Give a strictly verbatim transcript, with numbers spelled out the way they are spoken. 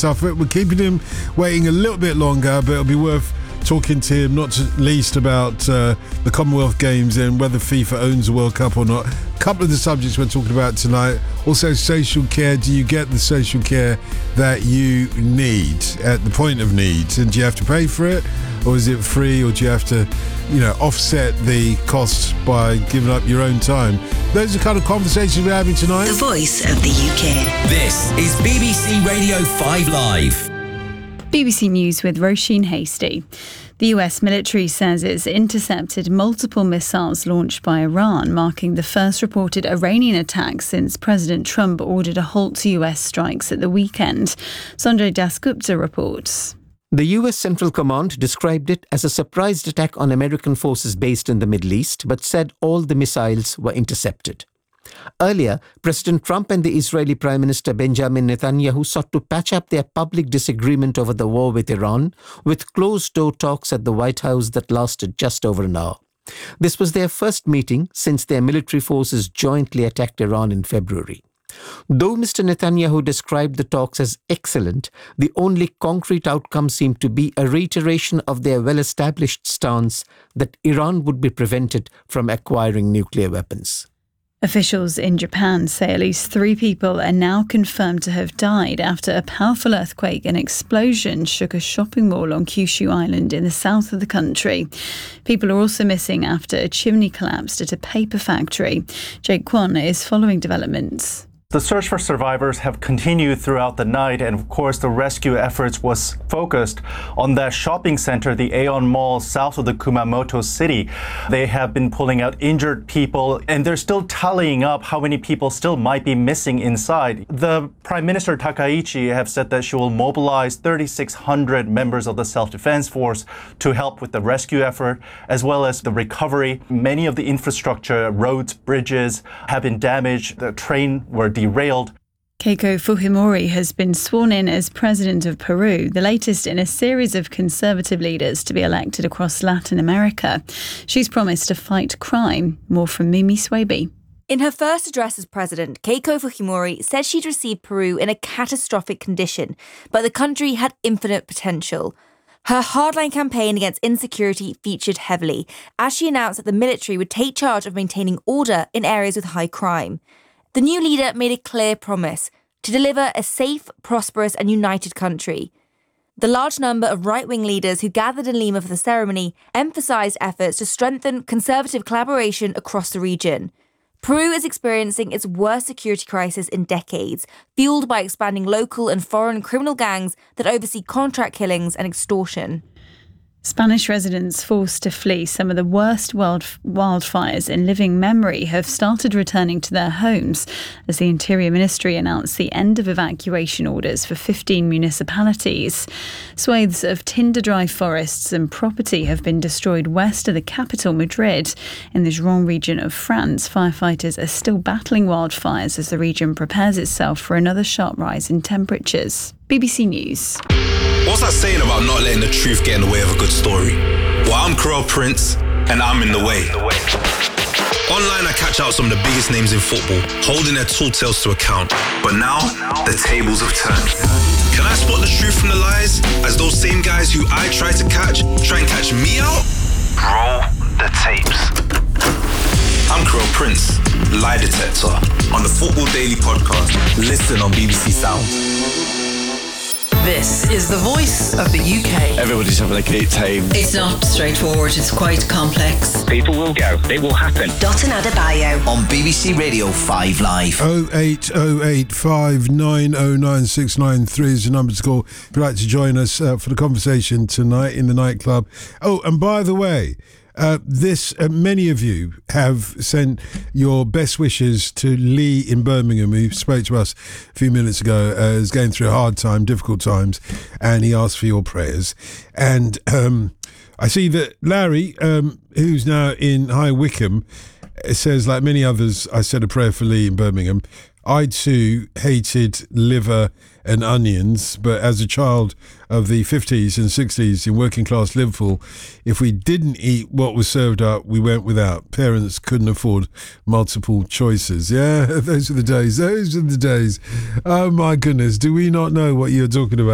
Suffolk. We're keeping him waiting a little bit longer, but it'll be worth talking to him, not least about uh, the Commonwealth Games and whether FIFA owns the World Cup or not. A couple of the subjects we're talking about tonight. Also, social care. Do you get the social care that you need at the point of need? And do you have to pay for it? Or is it free? Or do you have to, you know, offset the costs by giving up your own time? Those are the kind of conversations we're having tonight. The Voice of the U K. This is B B C Radio five Live. B B C News with Roisin Hasty. The U S military says it's intercepted multiple missiles launched by Iran, marking the first reported Iranian attack since President Trump ordered a halt to U S strikes at the weekend. Sanjay Dasgupta reports. The U S Central Command described it as a surprise attack on American forces based in the Middle East, but said all the missiles were intercepted. Earlier, President Trump and the Israeli Prime Minister Benjamin Netanyahu sought to patch up their public disagreement over the war with Iran with closed-door talks at the White House that lasted just over an hour. This was their first meeting since their military forces jointly attacked Iran in February. Though Mister Netanyahu described the talks as excellent, the only concrete outcome seemed to be a reiteration of their well-established stance that Iran would be prevented from acquiring nuclear weapons. Officials in Japan say at least three people are now confirmed to have died after a powerful earthquake and explosion shook a shopping mall on Kyushu Island in the south of the country. People are also missing after a chimney collapsed at a paper factory. Jake Kwon is following developments. The search for survivors have continued throughout the night, and of course the rescue efforts was focused on that shopping center, the Aeon Mall, south of the Kumamoto city. They have been pulling out injured people, and they're still tallying up how many people still might be missing inside. The Prime Minister Takaichi have said that she will mobilize thirty-six hundred members of the self-defense force to help with the rescue effort, as well as the recovery. Many of the infrastructure, roads, bridges have been damaged. The train were derailed. Keiko Fujimori has been sworn in as president of Peru, the latest in a series of conservative leaders to be elected across Latin America. She's promised to fight crime. More from Mimi Swaby. In her first address as president, Keiko Fujimori said she'd received Peru in a catastrophic condition, but the country had infinite potential. Her hardline campaign against insecurity featured heavily, as she announced that the military would take charge of maintaining order in areas with high crime. The new leader made a clear promise to deliver a safe, prosperous and united country. The large number of right-wing leaders who gathered in Lima for the ceremony emphasised efforts to strengthen conservative collaboration across the region. Peru is experiencing its worst security crisis in decades, fuelled by expanding local and foreign criminal gangs that oversee contract killings and extortion. Spanish residents forced to flee some of the worst wild wildfires in living memory have started returning to their homes as the Interior Ministry announced the end of evacuation orders for fifteen municipalities. Swathes of tinder-dry forests and property have been destroyed west of the capital, Madrid. In the Gironde region of France, firefighters are still battling wildfires as the region prepares itself for another sharp rise in temperatures. B B C News. What's that saying about not letting the truth get in the way of a good story? Well, I'm Carell Prince, and I'm in the way. Online, I catch out some of the biggest names in football, holding their tall tales to account. But now, the tables have turned. Can I spot the truth from the lies, as those same guys who I try to catch, try and catch me out? Roll the tapes. I'm Carell Prince, lie detector, on the Football Daily podcast. Listen on B B C Sound. This is the voice of the U K. Everybody's having a great time. It's not straightforward, it's quite complex. People will go, it will happen. Dotun Adebayo On B B C Radio five Live. oh eight oh eight five nine oh nine six nine three is the number to call if you'd like to join us uh, for the conversation tonight in the nightclub. Oh, and by the way, Uh, this uh, many of you have sent your best wishes to Lee in Birmingham, who spoke to us a few minutes ago, uh, is going through a hard time, difficult times, and he asked for your prayers. And um, I see that Larry, um, who's now in High Wycombe, says, like many others, I said a prayer for Lee in Birmingham. I too hated liver and onions, but as a child of the fifties and sixties in working class Liverpool, if we didn't eat what was served up, we went without. Parents couldn't afford multiple choices. Yeah, those are the days. Those are the days. Oh my goodness, do we not know what you're talking about?